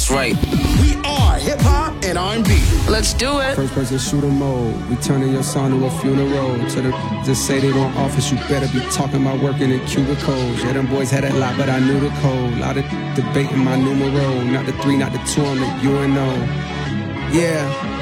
That's right. We are hip-hop and R&B. Let's do it. First person shooter mode. We turning your song to a funeral. To the just say they want office, you better be talking about working in cubicles. Yeah, them boys had that lot, but I knew the code. Lot of debating my numero. Not the 3, not the 2 on the UNO. Yeah.